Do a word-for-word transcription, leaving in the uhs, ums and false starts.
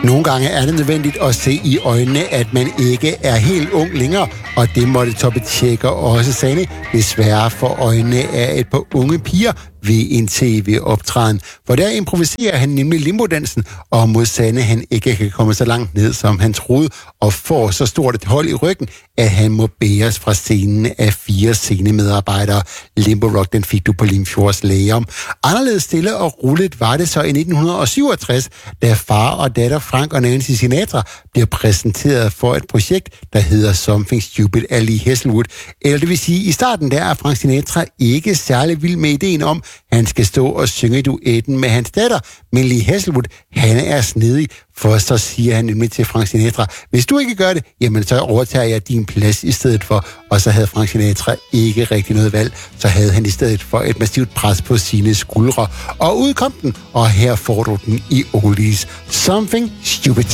Nogle gange er det nødvendigt at se i øjnene, at man ikke er helt ung længere, og det måtte Toppe Tjekker også sande, desværre for øjnene af et par unge piger ved en tv-optræden. For der improviserer han nemlig limbodansen, og mod Sande han ikke kan komme så langt ned, som han troede, og får så stort et hold i ryggen, at han må bæres fra scenen af fire scenemedarbejdere. Limbo Rock, den fik du på Limfjords Lægum. Anderledes stille og roligt var det så i nitten syvogtres, da far og datter Frank og Nancy Sinatra bliver præsenteret for et projekt, der hedder Something Stupid af Lee Hazlewood. Eller det vil sige, i starten der er Frank Sinatra ikke særlig vild med ideen om, han skal stå og synge duetten med hans datter, men Lee Hazlewood, han er snedig, for så siger han nemlig til Frank Sinatra, hvis du ikke gør det, jamen så overtager jeg din plads i stedet for, og så havde Frank Sinatra ikke rigtig noget valg, så havde han i stedet for et massivt pres på sine skuldre, og ud kom den, og her får du den i oldies. Something Stupid.